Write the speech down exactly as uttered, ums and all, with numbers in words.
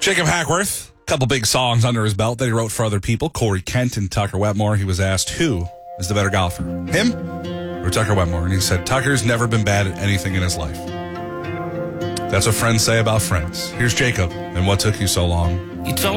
Jacob Hackworth, a couple big songs under his belt that he wrote for other people. Corey Kent and Tucker Wetmore. He was asked who is the better golfer, him or Tucker Wetmore? And he said, Tucker's never been bad at anything in his life. That's what friends say about friends. Here's Jacob and What Took You So Long. You told